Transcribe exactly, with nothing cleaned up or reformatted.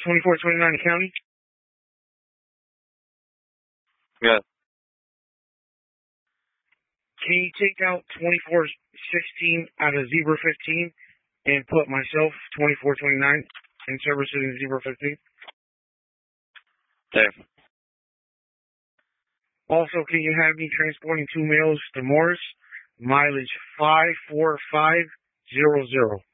twenty-four twenty-nine County? Yeah. Can you take out twenty-four sixteen out of zebra fifteen and put myself twenty-four twenty-nine in services in zebra fifteen? Okay. Also, can you have me transporting two males to Morris, mileage five four five zero zero?